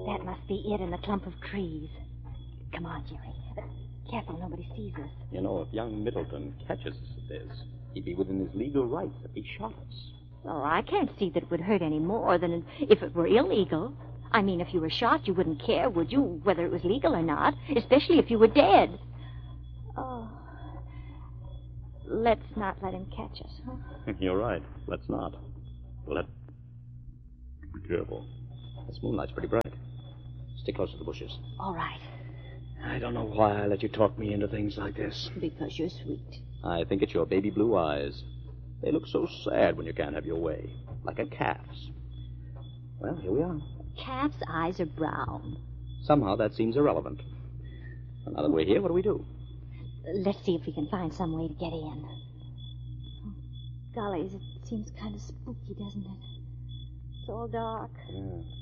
That must be it in the clump of trees. Come on, Jerry. Careful, nobody sees us. You know, if young Middleton catches us at this, he'd be within his legal rights if he shot us. Oh, I can't see that it would hurt any more than if it were illegal. I mean, if you were shot, you wouldn't care, would you, whether it was legal or not? Especially if you were dead. Oh. Let's not let him catch us, huh? You're right. Let's not. Be careful. This moonlight's pretty bright. Stay close to the bushes. All right. I don't know why I let you talk me into things like this. Because you're sweet. I think it's your baby blue eyes. They look so sad when you can't have your way. Like a calf's. Well, here we are. Calf's eyes are brown. Somehow that seems irrelevant. Well, now that we're here, what do we do? Let's see if we can find some way to get in. Oh, gollies, it seems kind of spooky, doesn't it? It's all dark. Yeah.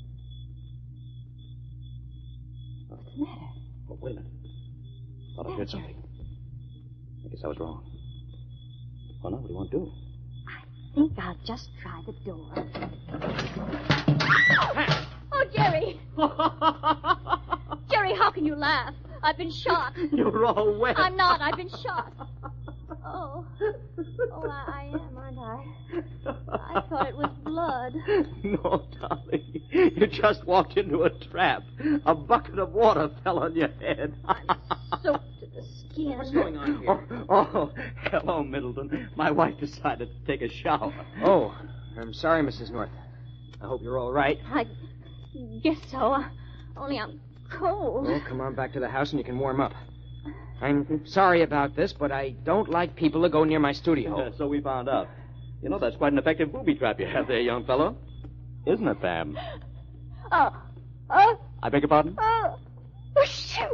What's the matter? Oh, wait a minute. Thought I heard something. I guess I was wrong. Well, now, what do you want to do? I think I'll just try the door. Oh, Jerry! Jerry, how can you laugh? I've been shot. You're all wet. I'm not. I've been shot. Oh, I am, aren't I? I thought it was blood. No, darling. You just walked into a trap. A bucket of water fell on your head. I'm soaked to the skin. What's going on here? Oh, hello, Middleton. My wife decided to take a shower. Oh, I'm sorry, Mrs. North. I hope you're all right. I guess so. Only I'm cold. Well, come on back to the house and you can warm up. I'm sorry about this, but I don't like people to go near my studio. So we found out. You know, that's quite an effective booby trap you have there, young fellow. Isn't it, Pam? Oh. I beg your pardon? Oh. Shoot.